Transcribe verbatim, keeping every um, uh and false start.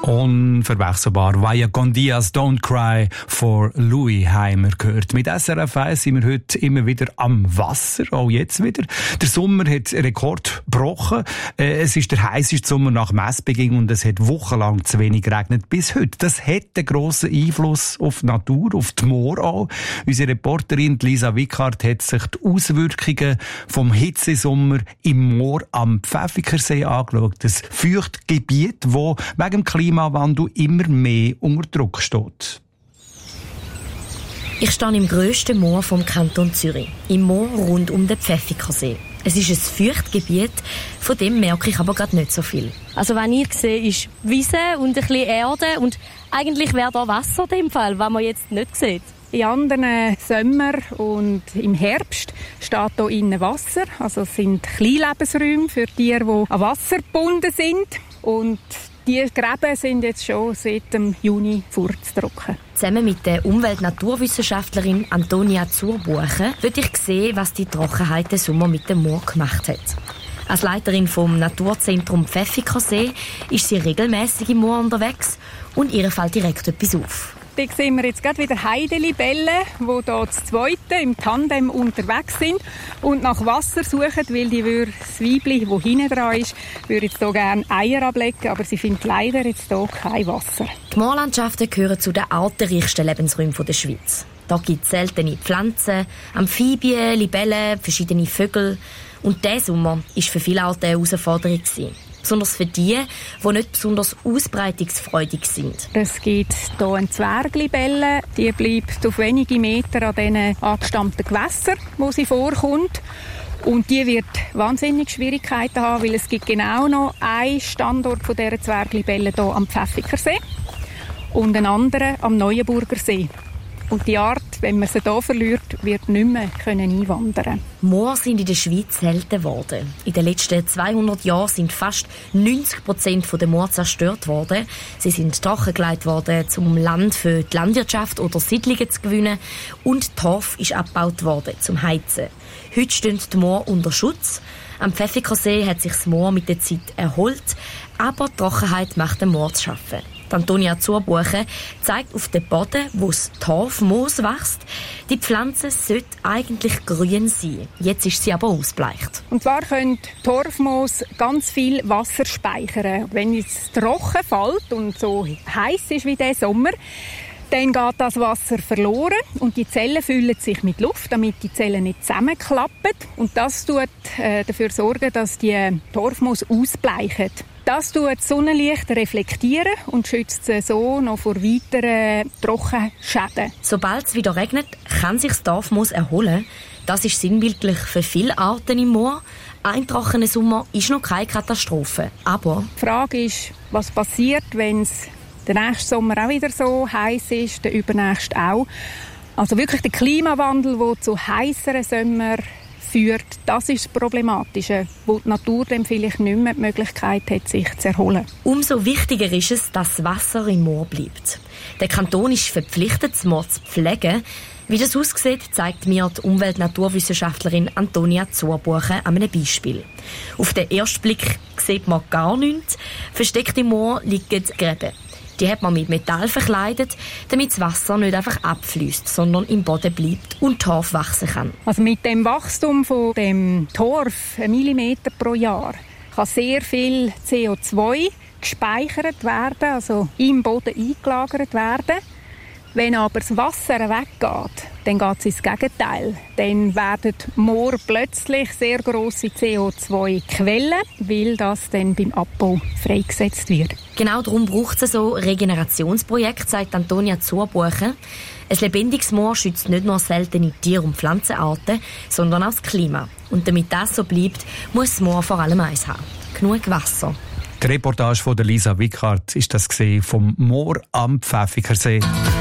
Unverwechselbar. Vaya con Diaz, Don't Cry for Louis Heimer gehört. Mit S R F eins sind wir heute immer wieder am Wasser, auch jetzt wieder. Der Sommer hat Rekord gebrochen. Es ist der heisseste Sommer nach Messbeginn und es hat wochenlang zu wenig geregnet bis heute. Das hat einen grossen Einfluss auf die Natur, auf die Moor auch. Unsere Reporterin Lisa Wickhardt hat sich die Auswirkungen vom Hitzesommer im Moor am Pfäffikersee angeschaut. Das Feuchtgebiet, das wegen dem Klimawandel immer mehr unter Druck steht. Ich stehe im grössten Moor vom Kanton Zürich, im Moor rund um den Pfäffikersee. Es ist ein Feuchtgebiet, von dem merke ich aber gerade nicht so viel. Also was ich sehe, ist Wiese und ein bisschen Erde und eigentlich wäre da Wasser in dem Fall, was man jetzt nicht sieht. In anderen Sommer und im Herbst steht hier innen Wasser. Also es sind Kleinlebensräume für Tiere, die an Wasser gebunden sind. Und die Gräben sind jetzt schon seit dem Juni furztrocken. Zusammen mit der Umwelt-Naturwissenschaftlerin Antonia Zurbuchen würde ich sehen, was die Trockenheit des Sommer mit dem Moor gemacht hat. Als Leiterin vom Naturzentrum Pfäffikersee ist sie regelmäßig im Moor unterwegs und ihr fällt direkt etwas auf. Hier sehen wir jetzt gerade wieder Heidelibellen, die hier das Zweite im Tandem unterwegs sind und nach Wasser suchen, weil die würde das Weibli, das hinten dran ist, würde jetzt hier gerne Eier ablegen, aber sie findet leider jetzt hier kein Wasser. Die Moorlandschaften gehören zu den artenreichsten Lebensräumen der Schweiz. Da gibt es seltene Pflanzen, Amphibien, Libellen, verschiedene Vögel. Und dieser Sommer war für viele Arten eine Herausforderung. Besonders für die, die nicht besonders ausbreitungsfreudig sind. Es gibt hier eine Zwerglibelle, die bleibt auf wenige Meter an diesen angestammten Gewässern, wo sie vorkommt. Und die wird wahnsinnig Schwierigkeiten haben, weil es gibt genau noch einen Standort von dieser Zwerglibelle hier am Pfäffikersee und einen anderen am Neuenburger See. Und die Art, wenn man sie hier verliert, wird nicht mehr einwandern können. Moore sind in der Schweiz selten geworden. In den letzten zweihundert Jahren sind fast neunzig Prozent der Moore zerstört worden. Sie sind trockengelegt worden, um Land für die Landwirtschaft oder Siedlungen zu gewinnen. Und Torf ist abgebaut worden, zum Heizen. Heute stehen die Moore unter Schutz. Am Pfäffikersee hat sich das Moor mit der Zeit erholt, aber die Trockenheit macht den Moor zu schaffen. Antonia Zurbuchen zeigt auf den Boden, wo das Torfmoos wächst. Die Pflanze sollte eigentlich grün sein. Jetzt ist sie aber ausbleicht. Und zwar können Torfmoos ganz viel Wasser speichern. Wenn es trocken fällt und so heiß ist wie dieser Sommer, dann geht das Wasser verloren und die Zellen füllen sich mit Luft, damit die Zellen nicht zusammenklappen. Und das tut äh, dafür sorgen, dass die Torfmoos ausbleichen. Das tut das Sonnenlicht reflektieren und schützt sie so noch vor weiteren Trockenschäden. Sobald es wieder regnet, kann sich das Torfmoos erholen. Das ist sinnbildlich für viele Arten im Moor. Ein trockener Sommer ist noch keine Katastrophe. Aber die Frage ist, was passiert, wenn es der nächste Sommer auch wieder so heiß ist, der übernächste auch. Also wirklich der Klimawandel, der zu heißeren Sommer führt, das ist das Problematische, wo die Natur dann vielleicht nicht mehr die Möglichkeit hat, sich zu erholen. Umso wichtiger ist es, dass das Wasser im Moor bleibt. Der Kanton ist verpflichtet, das Moor zu pflegen. Wie das aussieht, zeigt mir die Umwelt-Naturwissenschaftlerin Antonia Zurbuchen an einem Beispiel. Auf den ersten Blick sieht man gar nichts. Versteckt im Moor liegen Gräben. Die hat man mit Metall verkleidet, damit das Wasser nicht einfach abfließt, sondern im Boden bleibt und Torf wachsen kann. Also mit dem Wachstum von dem Torf, ein Millimeter pro Jahr, kann sehr viel C O zwei gespeichert werden, also im Boden eingelagert werden. Wenn aber das Wasser weggeht, dann geht es ins Gegenteil. Dann werden Moor plötzlich sehr grosse C O zwei Quellen, weil das dann beim Abbau freigesetzt wird. Genau darum braucht es so Regenerationsprojekte, sagt Antonia Zurbuchen. Ein lebendiges Moor schützt nicht nur seltene Tier- und Pflanzenarten, sondern auch das Klima. Und damit das so bleibt, muss das Moor vor allem eins haben: genug Wasser. Die Reportage von Lisa Wickhardt ist das vom Moor am Pfäffikersee.